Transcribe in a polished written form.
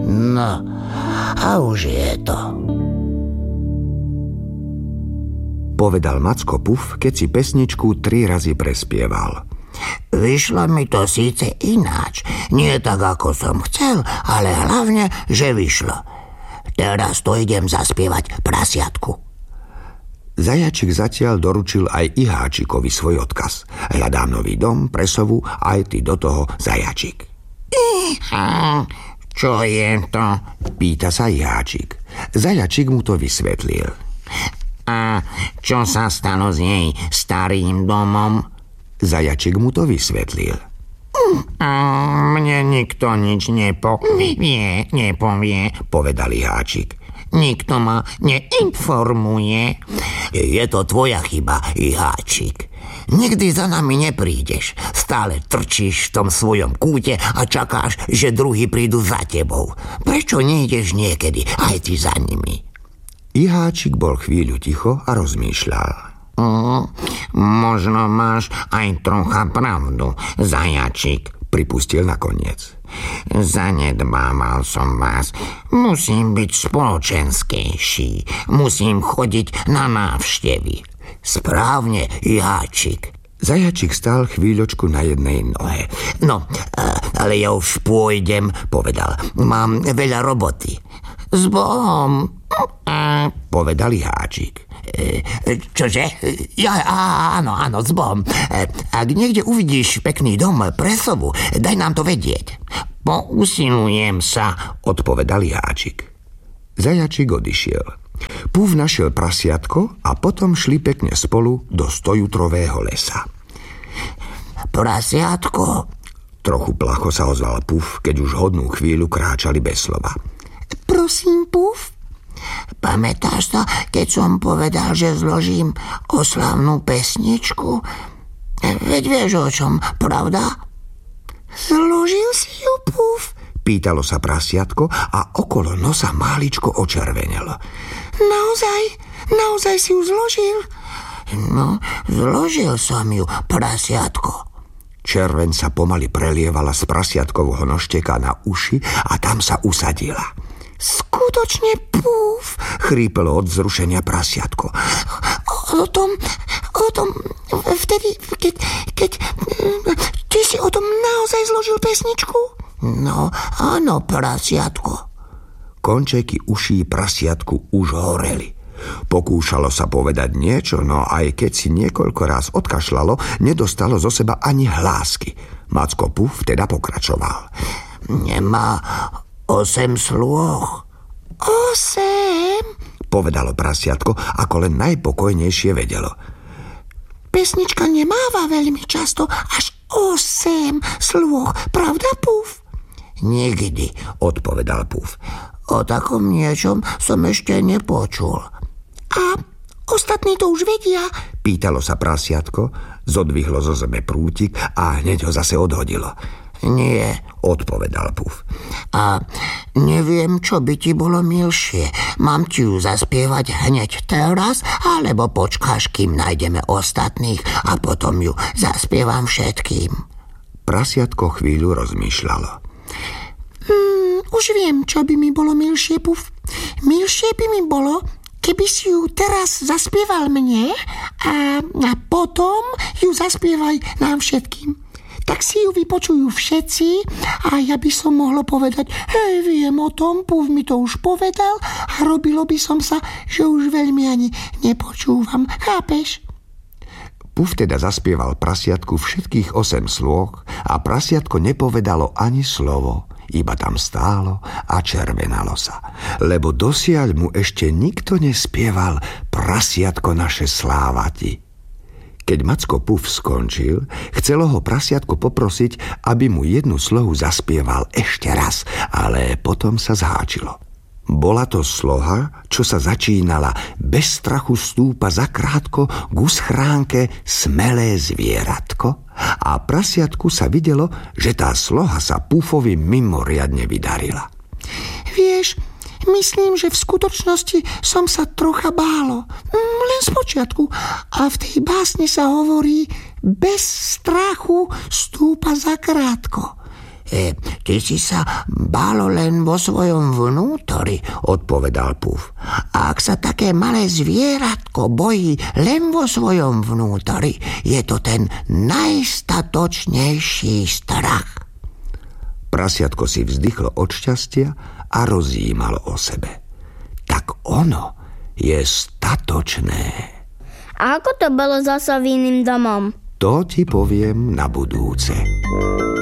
No, a už je to. Povedal Macko Puf, keď si pesničku 3 razy prespieval. Vyšlo mi to síce ináč, nie tak, ako som chcel, ale hlavne, že vyšlo. Teraz to idem zaspievať prasiatku. Zajačik zatiaľ doručil aj Iháčikovi svoj odkaz. Hľadám nový dom pre sovu, aj ty do toho, Zajačik. Čo je to? Pýta sa Iháčik. Zajačik mu to vysvetlil. A čo sa stalo s jej starým domom? Zajačik mu to vysvetlil. Mne nikto nič nepovie, povedal Iháčik. Nikto ma neinformuje. Je to tvoja chyba, Iháčik. Nikdy za nami neprídeš. Stále trčíš v tom svojom kúte a čakáš, že druhí prídu za tebou. Prečo nejdeš niekedy aj ty za nimi? Iháčik bol chvíľu ticho a rozmýšľal. Možno máš aj trocha pravdu, Zajačik, pripustil nakoniec. Zanedbával som vás. Musím byť spoločenskejší. Musím chodiť na návštevy. Správne, Iháčik. Zajačik stál chvíľočku na jednej nohe. No, ale ja už pôjdem, povedal. Mám veľa roboty. S Bohom, povedal Iháčik. Čože? Ja, áno, s Bohom. Ak niekde uvidíš pekný dom pre sovu, daj nám to vedieť. Pousilujem sa, odpovedal Iháčik. Zajačik odišiel. Puf našiel prasiatko a potom šli pekne spolu do stojutrového lesa. Prasiatko? Trochu placho sa ozval Puf, keď už hodnú chvíľu kráčali bez slova. Prosím, Puf? Pamätáš sa, keď som povedal, že zložím oslavnú pesničku? Veď vieš o čom, pravda? Zložil si ju, Puf? Pýtalo sa prasiatko a okolo nosa máličko očervenelo. Naozaj si ju zložil? No, zložil som ju, prasiatko. Červeň sa pomaly prelievala z prasiatkovho nošteka na uši a tam sa usadila. Skutočne, Puf, chrípelo od vzrušenia prasiatko. O tom, vtedy, keď ty si o tom naozaj zložil pesničku? No, áno, prasiatko. Končeky uší prasiatku už horeli. Pokúšalo sa povedať niečo, no aj keď si niekoľko raz odkašľalo, nedostalo zo seba ani hlásky. Macko Puf teda pokračoval. Nemá 8 slôch. 8? Povedalo prasiatko, ako len najpokojnejšie vedelo. Pesnička nemáva veľmi často až 8 slôch, pravda, Puf? Nikdy, odpovedal Puf. O takom niečom som ešte nepočul. A ostatní to už vedia? Pýtalo sa prasiatko, zodvihlo zo zeme prútik a hneď ho zase odhodilo. Nie, odpovedal Puf. A neviem, čo by ti bolo milšie. Mám ti ju zaspievať hneď teraz, alebo počkáš, kým nájdeme ostatných a potom ju zaspievam všetkým. Prasiatko chvíľu rozmýšľalo. Už viem, čo by mi bolo milšie, Puf. Milšie by mi bolo, keby si ju teraz zaspieval mne a potom ju zaspievaj nám všetkým. Tak si ju vypočujú všetci a ja by som mohla povedať, hej, viem o tom, Puf mi to už povedal a robilo by som sa, že už veľmi ani nepočúvam. Chápeš? Puf teda zaspieval prasiatku všetkých 8 slôch a prasiatko nepovedalo ani slovo. Iba tam stálo a červenalo sa, lebo dosiaľ mu ešte nikto nespieval prasiatko naše slávati. Keď Macko Puf skončil, chcelo ho prasiatko poprosiť, aby mu jednu slohu zaspieval ešte raz, ale potom sa zháčilo. Bola to sloha, čo sa začínala bez strachu stúpa zakrátko ku schránke smelé zvieratko a prasiatku sa videlo, že tá sloha sa Pufovi mimoriadne vydarila. Vieš, myslím, že v skutočnosti som sa trocha bálo. Len spočiatku. A v tej básni sa hovorí bez strachu stúpa zakrátko. Ty si sa bálo len vo svojom vnútori, odpovedal Puf. A ak sa také malé zvieratko bojí len vo svojom vnútori, je to ten najstatočnejší strach. Prasiatko si vzdychlo od šťastia a rozjímalo o sebe. Tak ono je statočné. A ako to bolo so Soviným domom? To ti poviem na budúce.